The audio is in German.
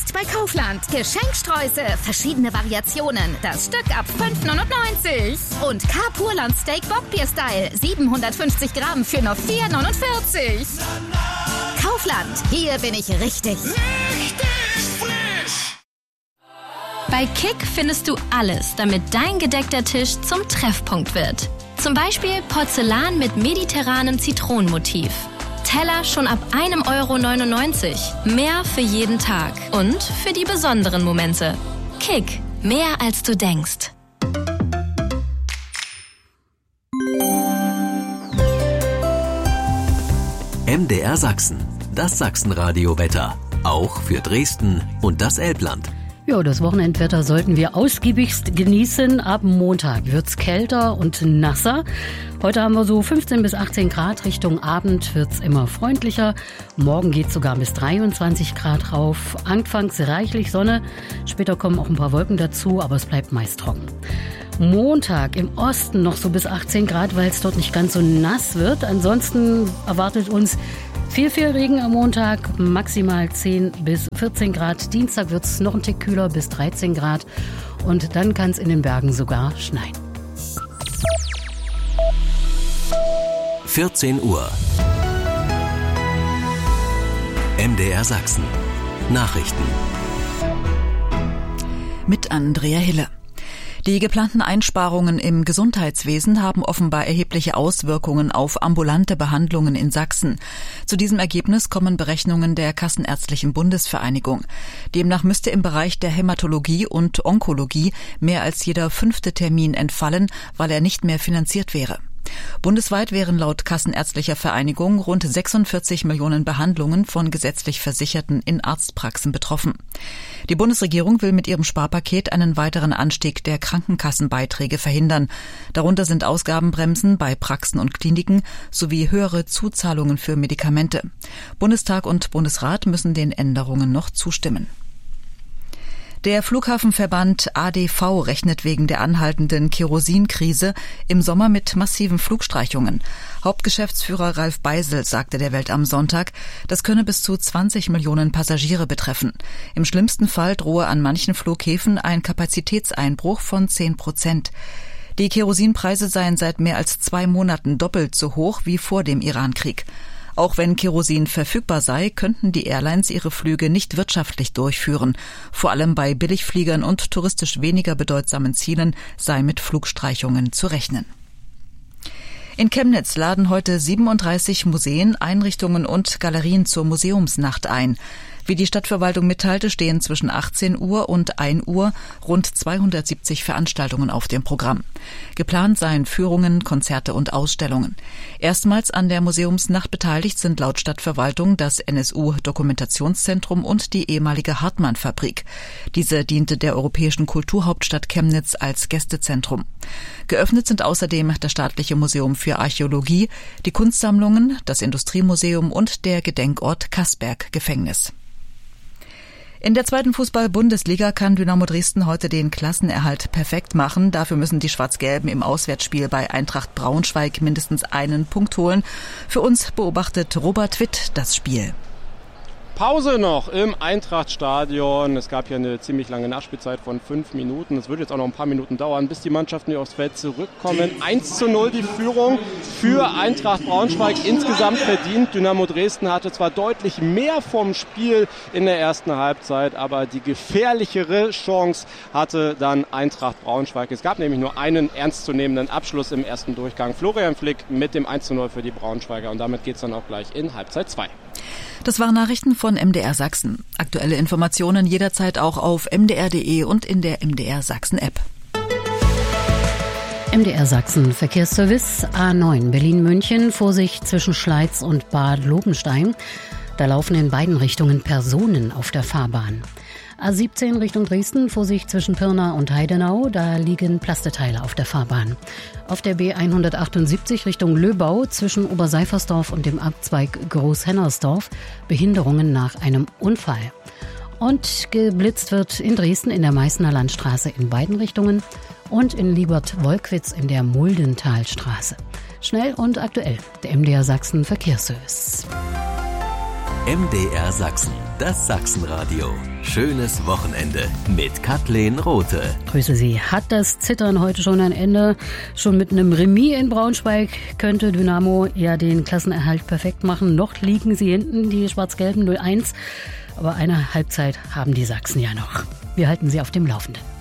Jetzt bei Kaufland. Geschenksträuße, verschiedene Variationen. Das Stück ab 5,99. Und Carpurland Steak Bockbier-Style. 750 Gramm für nur 4,49. Kaufland, hier bin ich richtig. Richtig frisch! Bei Kick findest du alles, damit dein gedeckter Tisch zum Treffpunkt wird. Zum Beispiel Porzellan mit mediterranem Zitronenmotiv. Teller schon ab 1,99 €. Mehr für jeden Tag und für die besonderen Momente. Kick, mehr als du denkst. MDR Sachsen, das Sachsenradio-Wetter. Auch für Dresden und das Elbland. Ja, das Wochenendwetter sollten wir ausgiebigst genießen. Ab Montag wird's kälter und nasser. Heute haben wir so 15 bis 18 Grad. Richtung Abend wird's immer freundlicher. Morgen geht's sogar bis 23 Grad rauf. Anfangs reichlich Sonne. Später kommen auch ein paar Wolken dazu, aber es bleibt meist trocken. Montag im Osten noch so bis 18 Grad, weil es dort nicht ganz so nass wird. Ansonsten erwartet uns viel Regen am Montag, maximal 10 bis 14 Grad. Dienstag wird es noch ein Tick kühler, bis 13 Grad. Und dann kann es in den Bergen sogar schneien. 14 Uhr. MDR Sachsen. Nachrichten. Mit Andrea Hille. Die geplanten Einsparungen im Gesundheitswesen haben offenbar erhebliche Auswirkungen auf ambulante Behandlungen in Sachsen. Zu diesem Ergebnis kommen Berechnungen der Kassenärztlichen Bundesvereinigung. Demnach müsste im Bereich der Hämatologie und Onkologie mehr als jeder 5. Termin entfallen, weil er nicht mehr finanziert wäre. Bundesweit wären laut Kassenärztlicher Vereinigung rund 46 Millionen Behandlungen von gesetzlich Versicherten in Arztpraxen betroffen. Die Bundesregierung will mit ihrem Sparpaket einen weiteren Anstieg der Krankenkassenbeiträge verhindern. Darunter sind Ausgabenbremsen bei Praxen und Kliniken sowie höhere Zuzahlungen für Medikamente. Bundestag und Bundesrat müssen den Änderungen noch zustimmen. Der Flughafenverband ADV rechnet wegen der anhaltenden Kerosinkrise im Sommer mit massiven Flugstreichungen. Hauptgeschäftsführer Ralf Beisel sagte der Welt am Sonntag, das könne bis zu 20 Millionen Passagiere betreffen. Im schlimmsten Fall drohe an manchen Flughäfen ein Kapazitätseinbruch von 10%. Die Kerosinpreise seien seit mehr als 2 Monaten doppelt so hoch wie vor dem Irankrieg. Auch wenn Kerosin verfügbar sei, könnten die Airlines ihre Flüge nicht wirtschaftlich durchführen. Vor allem bei Billigfliegern und touristisch weniger bedeutsamen Zielen sei mit Flugstreichungen zu rechnen. In Chemnitz laden heute 37 Museen, Einrichtungen und Galerien zur Museumsnacht ein. Wie die Stadtverwaltung mitteilte, stehen zwischen 18 Uhr und 1 Uhr rund 270 Veranstaltungen auf dem Programm. Geplant seien Führungen, Konzerte und Ausstellungen. Erstmals an der Museumsnacht beteiligt sind laut Stadtverwaltung das NSU-Dokumentationszentrum und die ehemalige Hartmann-Fabrik. Diese diente der europäischen Kulturhauptstadt Chemnitz als Gästezentrum. Geöffnet sind außerdem das Staatliche Museum für Archäologie, die Kunstsammlungen, das Industriemuseum und der Gedenkort Kaßberg-Gefängnis. In der 2. Fußball-Bundesliga kann Dynamo Dresden heute den Klassenerhalt perfekt machen. Dafür müssen die Schwarz-Gelben im Auswärtsspiel bei Eintracht Braunschweig mindestens einen Punkt holen. Für uns beobachtet Robert Witt das Spiel. Pause noch im Eintracht-Stadion. Es gab hier eine ziemlich lange Nachspielzeit von 5 Minuten. Es wird jetzt auch noch ein paar Minuten dauern, bis die Mannschaften hier aufs Feld zurückkommen. 1:0 die Führung für Eintracht Braunschweig. Insgesamt verdient. Dynamo Dresden hatte zwar deutlich mehr vom Spiel in der ersten Halbzeit, aber die gefährlichere Chance hatte dann Eintracht Braunschweig. Es gab nämlich nur einen ernstzunehmenden Abschluss im ersten Durchgang. Florian Flick mit dem 1:0 für die Braunschweiger. Und damit geht es dann auch gleich in Halbzeit 2. Das waren Nachrichten von MDR Sachsen. Aktuelle Informationen jederzeit auch auf mdr.de und in der MDR Sachsen-App. MDR Sachsen Verkehrsservice A9 Berlin-München, Vorsicht zwischen Schleiz und Bad Lobenstein. Da laufen in beiden Richtungen Personen auf der Fahrbahn. A17 Richtung Dresden, Vorsicht zwischen Pirna und Heidenau, da liegen Plasteteile auf der Fahrbahn. Auf der B178 Richtung Löbau zwischen Oberseifersdorf und dem Abzweig Großhennersdorf, Behinderungen nach einem Unfall. Und geblitzt wird in Dresden in der Meißner Landstraße in beiden Richtungen und in Liebert-Wolkwitz in der Muldentalstraße. Schnell und aktuell, der MDR Sachsen Verkehrsservice. MDR Sachsen, das Sachsenradio. Schönes Wochenende mit Kathleen Rothe. Grüße Sie. Hat das Zittern heute schon ein Ende? Schon mit einem Remis in Braunschweig könnte Dynamo ja den Klassenerhalt perfekt machen. Noch liegen sie hinten, die Schwarz-Gelben 0-1. Aber eine Halbzeit haben die Sachsen ja noch. Wir halten Sie auf dem Laufenden.